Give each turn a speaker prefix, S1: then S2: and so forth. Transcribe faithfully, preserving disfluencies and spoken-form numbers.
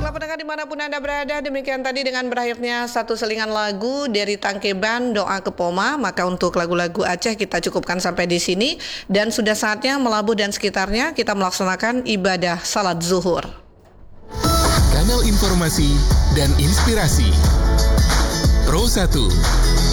S1: Baiklah pendengar dimanapun Anda berada, demikian tadi dengan berakhirnya satu selingan lagu dari Tangkeban Doa Kepoma. Maka untuk lagu-lagu Aceh kita cukupkan sampai di sini. Dan sudah saatnya Melabuh dan sekitarnya kita melaksanakan ibadah salat zuhur.
S2: Kanal informasi dan inspirasi Pro satu